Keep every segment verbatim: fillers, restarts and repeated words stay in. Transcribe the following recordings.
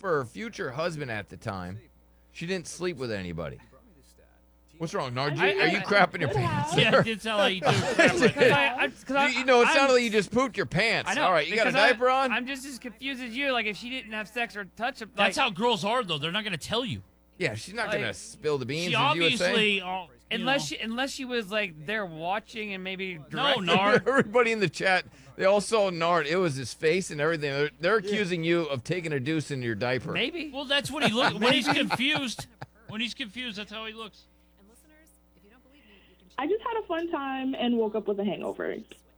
for her future husband at the time, she didn't sleep with anybody. What's wrong, Nard? I- Are you I- crapping your pants? Yeah, it did sound like you do. Because I, I, cause I, You, you know, it I'm- sounded like you just pooped your pants. I know. All right, you got a because I- diaper on? I'm just as confused as you. Like, if she didn't have sex or touch him. That's like, how girls are, though. They're not going to tell you. Yeah, she's not Like, gonna spill the beans. She as you would say. obviously, uh, you Unless know. she, unless she was like there watching and maybe No, directing. Nard. Everybody in the chat, they all saw Nard. It was his face and everything. They're, they're accusing you of taking a deuce in your diaper. Maybe. Well, that's what he looks. When he's confused, when he's confused, that's how he looks. And listeners, if you don't believe me, you can check I just had a fun time and woke up with a hangover.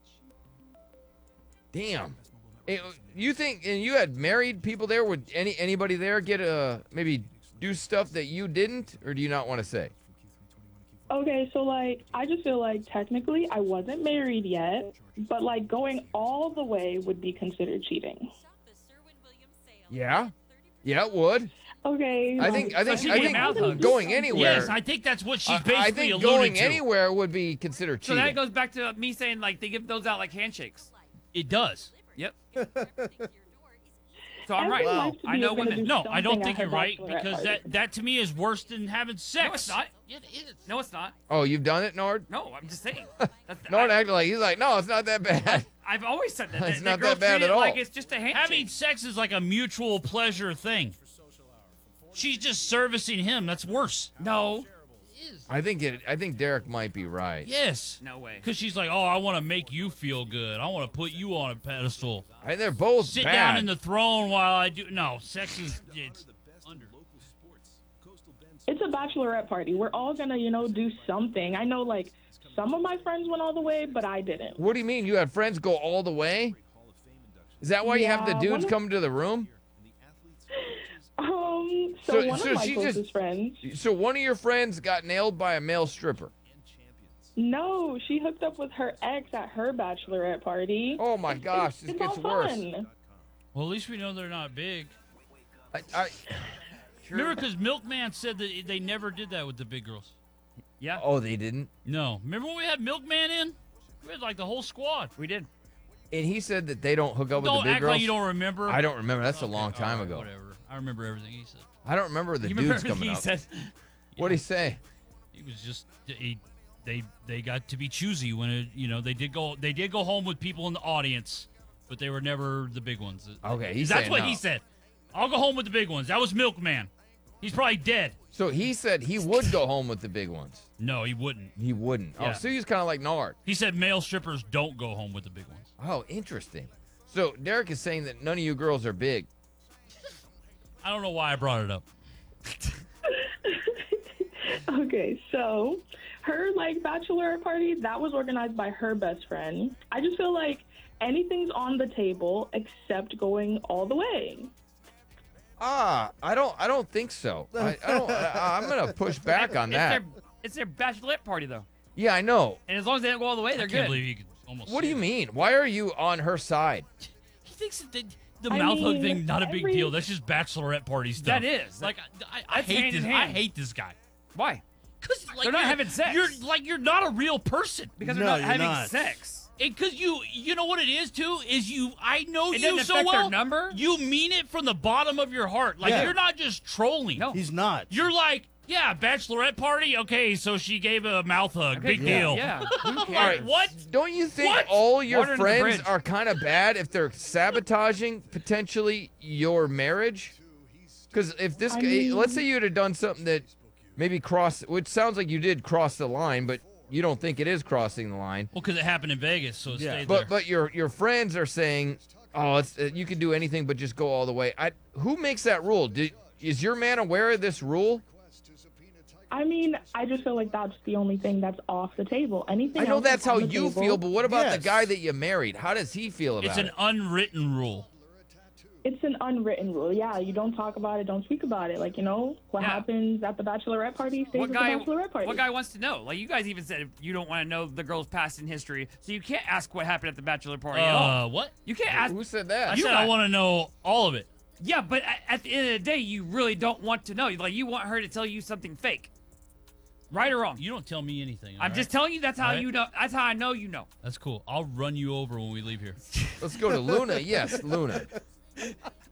Damn. Hey, you think, and you had married people there? Would any anybody there get a maybe do stuff that you didn't, or do you not want to say? Okay, so like I just feel like technically I wasn't married yet, but like going all the way would be considered cheating. shop the Sherwin-Williams sale. Yeah. Yeah, it would. Okay. I think I think she I get think mouth hugs. going anywhere. Yes, I think that's what she's I- basically I think alluding going to. anywhere would be considered So cheating. that goes back to me saying like they give those out like handshakes. It does. Yep. Take to your door is So I'm right. Everyone likes to I be know able to women. do No, I don't something think at you're her right bachelorette because party. that that to me is worse than having sex. No, it's not. Yeah, it is. No, it's not. Oh, you've done it, Nord? No, I'm just saying. That's, Nord I, acted like he's like, no, it's not that bad. I've always said that. It's the, not the girls that bad treat at it all. Like it's just a handshake. Having sex is like a mutual pleasure thing. She's just servicing him. That's worse. no, I think it. I think Derek might be right. Yes. no way. Because she's like, oh, I want to make you feel good. I want to put you on a pedestal. I think they're both Sit bad. down in the throne while I do. No, sex is. It's under. It's a bachelorette party. We're all gonna, you know, do something. I know, like, some of my friends went all the way, but I didn't. What do you mean? You had friends go all the way? Is that why you have the Yeah, dudes one of- come to the room? Um, so, So- one so of my she closest just- friends. So one of your friends got nailed by a male stripper. No, she hooked up with her ex at her bachelorette party. Oh my It's- gosh, it's, this it's gets all worse. fun. Well, at least we know they're not big. I, I, Remember, because Milkman said that they never did that with the big girls. Yeah, oh, they didn't. No. Remember when we had Milkman in? We had like the whole squad. we did. And he said that they don't hook up with Don't the big act girls. like you don't remember. I don't remember. That's a Okay, long all time right, ago. Whatever. I remember everything he said. I don't remember the You dudes remember coming he up. said, What'd he say? He was just he, they they got to be choosy when it you know they did go they did go home with people in the audience, but they were never the big ones. Okay, he's That's saying what no. he said. I'll go home with the big ones. That was Milkman. He's probably dead. So he said he would go home with the big ones. No, he wouldn't. He wouldn't. Yeah. Oh, so he's kind of like Nard. He said male strippers don't go home with the big ones. Oh, interesting. So Derek is saying that none of you girls are big. I don't know why I brought it up. Okay, so her like bachelorette party that was organized by her best friend. I just feel like anything's on the table except going all the way. Ah, I don't. I don't think so. I, I don't. I, I'm gonna push back on it's that. their, it's their bachelorette party though, Yeah, I know. and as long as they don't go all the way, I they're can't good. believe you could almost. What do say you that. mean? Why are you on her side? He thinks that the, the I mouth hug mean, thing not a big every- deal. That's just bachelorette party stuff. That is. Like I, I, I That's hate hand in this. I hand. hate this guy. Why? Cause like They're not you're- having sex. You're like you're not a real person. Because No, they're not you're having not. sex. Because you, you know what it is too. Is you? I know It you doesn't so affect their well. number? You mean it from the bottom of your heart. Like Yeah. you're not just trolling. No. He's not. You're like, yeah, bachelorette party. Okay, so she gave a mouth hug. Okay, Big cool. deal. Yeah. Who cares? All right, what? Don't you think What? all your Water under the friends bridge. are kind of bad if they're sabotaging potentially your marriage? Because if this, I guy, mean- let's say you'd have done something that maybe crossed, which sounds like you did cross the line, but you don't think it is crossing the line. Well, because it happened in Vegas, so it Yeah. stayed But there. but your your friends are saying, oh, it's uh, you can do anything but just go all the way. I, who makes that rule? Do, is your man aware of this rule? I mean, I just feel like that's the only thing that's off the table. Anything I know else that's is on how the you table. feel, but what about the Yes. guy that you married? How does he feel about it's an it? unwritten rule. It's an unwritten rule. Yeah, you don't talk about it, don't speak about it. Like, you know, what Yeah. happens at the bachelorette party stays What at guy? the bachelorette party. What guy wants to know? Like you guys even said, you don't want to know the girl's past in history, so you can't ask what happened at the bachelor party at all. Uh, what? You can't ask. Who said that? I You said got- I want to know all of it. Yeah, but at, at the end of the day, you really don't want to know. Like you want her to tell you something fake, right or wrong. You don't tell me anything. I'm all just right? telling you. That's how All right. you know. That's how I know you know. That's cool. I'll run you over when we leave here. Let's go to Luna. Yes, Luna.